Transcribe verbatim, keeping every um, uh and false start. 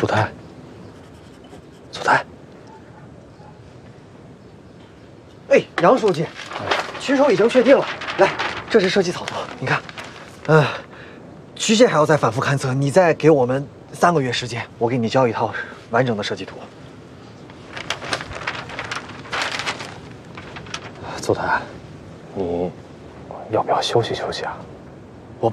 祖台，祖台。 哎，杨书记，曲手已经确定了。来，这是设计草图，你看。嗯、呃，曲线还要再反复勘测，你再给我们三个月时间，我给你交一套完整的设计图。 祖台，你要不要休息休息啊？